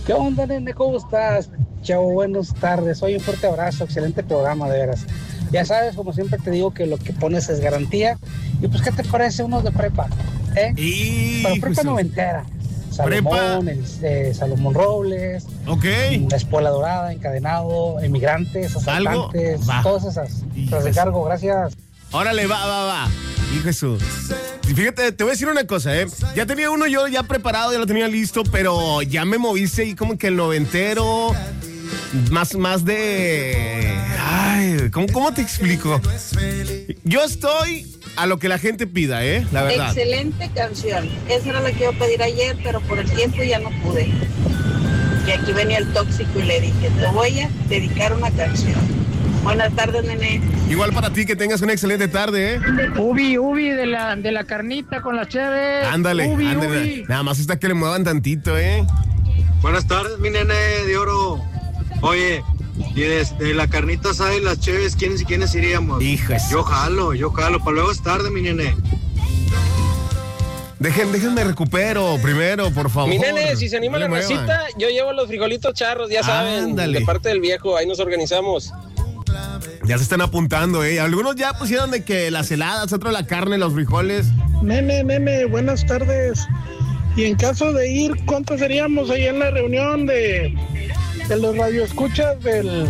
¿Qué onda, nene? ¿Cómo estás? Chavo, buenas tardes. Oye, un fuerte abrazo, excelente programa, de veras. Ya sabes, como siempre te digo, que lo que pones es garantía. Y pues, ¿qué te parece unos de prepa? Pero prepa noventera. Salomón, Salomón Robles, La Espuela Dorada, Encadenado, Emigrantes, Asaltantes, todas esas. Tras de cargo, gracias. Órale, va. Hijo Jesús. Fíjate, te voy a decir una cosa, Ya tenía uno yo ya preparado, ya lo tenía listo, pero ya me moviste ahí como que el noventero, más de... Ay, ¿cómo te explico? Yo estoy a lo que la gente pida, la verdad. Excelente canción. Esa era la que iba a pedir ayer, pero por el tiempo ya no pude. Y aquí venía el tóxico y le dije, te voy a dedicar una canción. Buenas tardes, nene. Igual para ti, que tengas una excelente tarde, Ubi, de la carnita con las cheves. Ándale. Nada más está que le muevan tantito, Buenas tardes, mi nene de oro. Oye, y de la carnita asada y las cheves, ¿quiénes iríamos? Hijas. Yo jalo, para luego es tarde, mi nene. Déjenme recupero primero, por favor. Mi nene, si se anima la recita, yo llevo los frijolitos charros, ya saben, de parte del viejo, ahí nos organizamos. Ya se están apuntando, Algunos ya pusieron de que las heladas, otros la carne, los frijoles. Nene, buenas tardes. Y en caso de ir, ¿cuántos seríamos ahí en la reunión de los radioescuchas del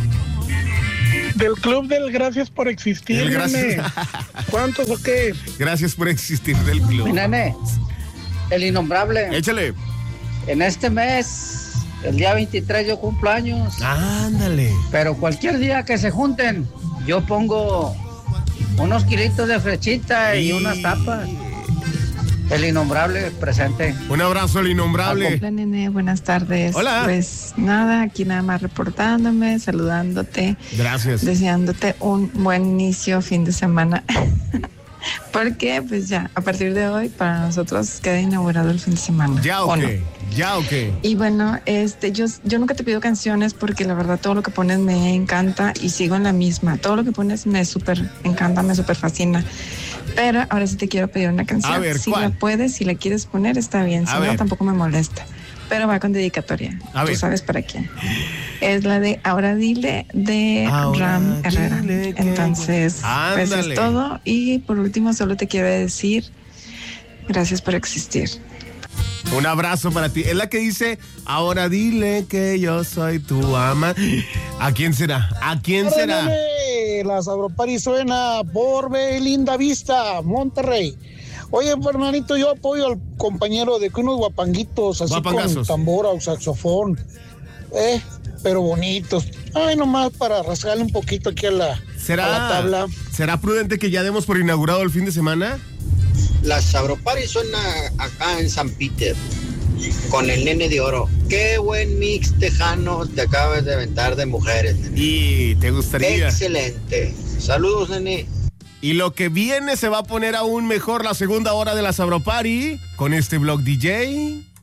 club del Gracias por Existir, nene? ¿Cuántos o qué? Gracias por existir del club. Nene, el innombrable. Échale. En este mes, el día 23, yo cumplo años. Ándale. Pero cualquier día que se junten, yo pongo unos kilitos de flechita y unas tapas. El innombrable presente. Un abrazo, el innombrable. Hola, nene, buenas tardes. Hola. Pues nada, aquí nada más reportándome, saludándote. Gracias. Deseándote un buen inicio, fin de semana. Porque pues ya, a partir de hoy, para nosotros queda inaugurado el fin de semana. Ya, ok. Ya, ok. Y bueno, yo nunca te pido canciones porque la verdad todo lo que pones me encanta y sigo en la misma. Todo lo que pones me súper encanta, me súper fascina. Pero ahora sí te quiero pedir una canción. A ver, si ¿cuál? la puedes, si la quieres poner, está bien. Si no, tampoco me molesta. Pero va con dedicatoria. Tú sabes para quién. Es la de Ahora Dile de Ram Herrera. Entonces, pues es todo. Y por último, solo te quiero decir gracias por existir. Un abrazo para ti. Es la que dice, ahora dile que yo soy tu ama. ¿A quién será? La Sabropari suena por Linda Vista, Monterrey. Oye, Fernandito, yo apoyo al compañero de que unos guapanguitos así con tambora o saxofón, pero bonitos. Ay, nomás para rasgarle un poquito aquí a la tabla. ¿Será prudente que ya demos por inaugurado el fin de semana? La Sabropari suena acá en San Peter con el nene de oro. Qué buen mix tejano te acabas de aventar de mujeres, nene. Y te gustaría. Excelente. Saludos, nene. Y lo que viene se va a poner aún mejor la segunda hora de la Sabropari con este blog DJ.